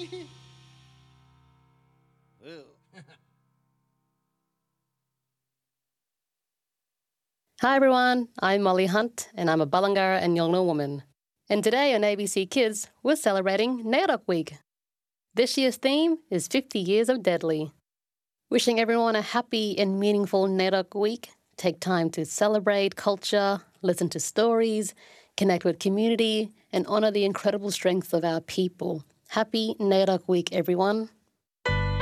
Hi everyone, I'm Molly Hunt and I'm a Balangara and Yolngu woman. And today on ABC Kids, we're celebrating NAIDOC Week. This year's theme is 50 Years of Deadly. Wishing everyone a happy and meaningful NAIDOC Week. Take time to celebrate culture, listen to stories, connect with community, and honour the incredible strength of our people. Happy NAIDOC Week, everyone.